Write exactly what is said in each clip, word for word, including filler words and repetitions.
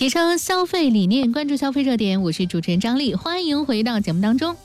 提升消费理念，关注消费热点，我是主持人张丽，欢迎回到节目当中。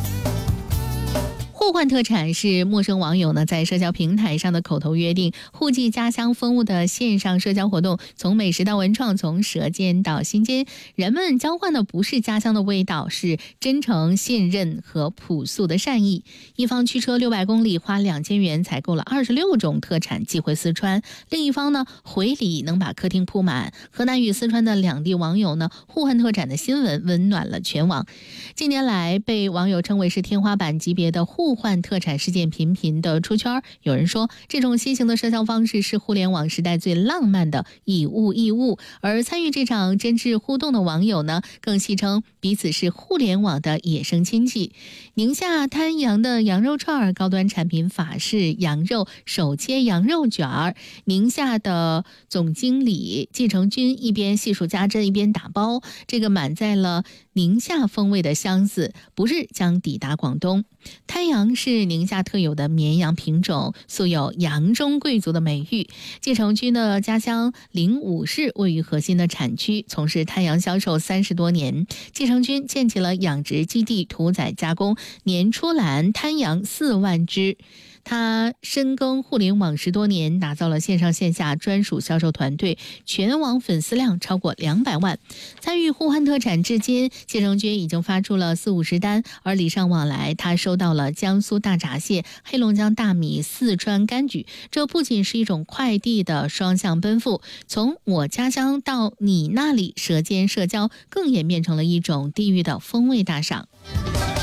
互换特产是陌生网友呢在社交平台上的口头约定，互寄家乡风物的线上社交活动，从美食到文创，从舌尖到心间，人们交换的不是家乡的味道，是真诚、信任和朴素的善意。一方驱车六百公里，花两千元采购了二十六种特产寄回四川，另一方呢回礼能把客厅铺满。河南与四川的两地网友呢互换特产的新闻温暖了全网。近年来被网友称为是天花板级别的互换特产事件频频的出圈，有人说这种新型的社交方式是互联网时代最浪漫的以物易物，而参与这场真挚互动的网友呢，更戏称彼此是互联网的野生亲戚。宁夏滩羊的羊肉串，高端产品法式羊肉手切羊肉卷儿，宁夏的总经理季成军一边细数家珍一边打包，这个满载了宁夏风味的箱子不日将抵达广东。滩羊是宁夏特有的绵羊品种，素有羊中贵族的美誉。季成军的家乡灵武市位于核心的产区，从事滩羊销售三十多年。季成军建起了养殖基地，屠宰加工，年出栏滩羊四万只。他深耕互联网十多年，打造了线上线下专属销售团队，全网粉丝量超过两百万。参与互换特产至今，季成军已经发出了四五十单，而礼尚往来，他收到了江苏大闸蟹、黑龙江大米、四川柑橘。这不仅是一种快递的双向奔赴，从我家乡到你那里，舌尖社交更演变成了一种地域的风味大赏。